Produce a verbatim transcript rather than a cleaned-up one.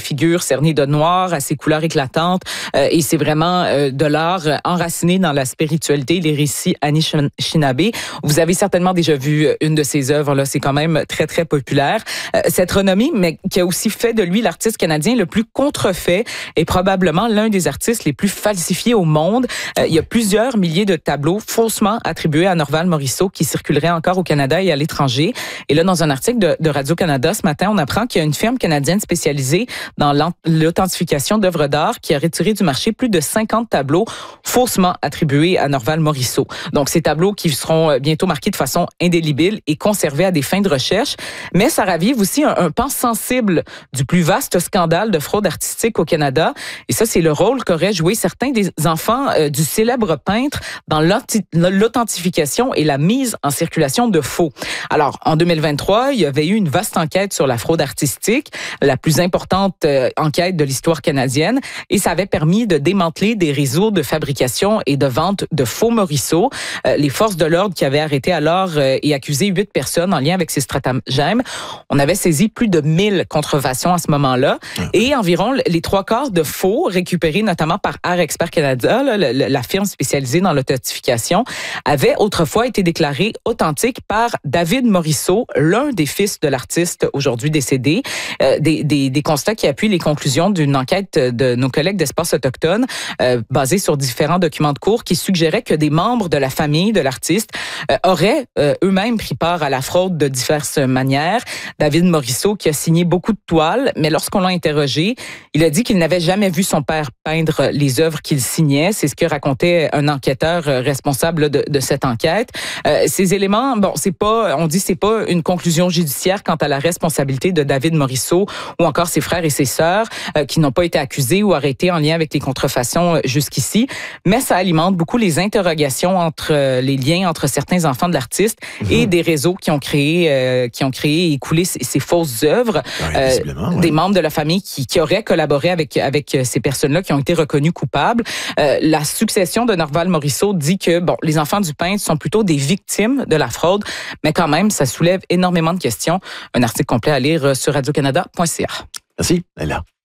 figures cernées de noir à ses couleurs éclatantes. Euh, et c'est vraiment euh, de l'art enraciné dans la spiritualité, les récits Anishinaabe. Vous avez certainement déjà vu une de ses œuvres, là, c'est quand même très, très populaire. Euh, cette renommée, mais qui a aussi fait de lui l'artiste canadien le plus contrefait et probablement l'un des artistes les plus falsifiés au monde. Euh, il y a plusieurs milliers de tableaux faussement attribués à Norval Morisseau qui circuleraient encore au Canada et à l'étranger. Et là, dans un article de, de Radio-Canada ce matin, on apprend qu'il y a une firme canadienne spécialisée dans l'authentification d'œuvres d'art qui a retiré du marché plus de cinquante tableaux faussement attribués à Norval Morisseau. Donc, ces tableaux qui seront bientôt marqués de façon indélébile et conservés à des fins de recherche. Mais ça ravive aussi un, un pan sensible du plus vaste scandale de fraude artistique au Canada. Et ça, c'est le rôle qu'auraient joué certains des enfants euh, du célèbre peintre dans l'authentification et la mise en circulation de faux. Alors, en deux mille vingt-trois, il y avait eu une vaste enquête sur la fraude artistique, la plus importante euh, enquête de l'histoire canadienne, et ça avait permis de démanteler des réseaux de fabrication et de vente de faux Morisseau. Euh, les forces de l'ordre qui avaient arrêté alors euh, et accusé huit personnes en lien avec ces stratagèmes, on avait saisi plus de mille contrefaçons à ce moment-là, et environ les trois quarts de faux récupérés notamment par Art Expert Canada, là, la, la firme spécialisée dans l'authentification, avaient autrefois été déclarés authentiques par David Morisseau, l'un des fils de l'artiste aujourd'hui décédé. Euh, des, des, des constats qui appuient les conclusions d'une enquête de nos collègues d'Espace autochtone euh, basée sur différents documents de cours qui suggéraient que des membres de la famille de l'artiste euh, auraient euh, eux-mêmes pris part à la fraude de diverses manières. David Morisseau qui a signé beaucoup de toiles, mais lorsqu'on l'a interrogé, il a dit qu'il n'avait jamais vu son père peindre les œuvres qu'il signait. C'est ce que racontait un enquêteur responsable de, de cette enquête. Euh, ces éléments, bon, c'est pas, on dit c'est pas une conclusion judiciaire quant à la responsabilité de David Morisseau ou encore ses frères et ses sœurs euh, qui n'ont pas été accusés ou arrêtés en lien avec les contrefaçons jusqu'ici, mais ça alimente beaucoup les interrogations entre euh, les liens entre certains enfants de l'artiste mmh. et des réseaux qui ont créé, euh, qui ont créé et écoulé ces, ces fausses œuvres, oui, euh, ouais. des membres de la famille qui, qui auraient collaboré avec avec ces personnes-là qui ont été reconnues coupables. Euh, la succession de Norval Morisseau dit que bon, les enfants du peintre sont plutôt des victimes de la fraude, mais quand même, ça soulève énormément de questions. Un article complet à lire sur radio canada point c a. Merci, Leila.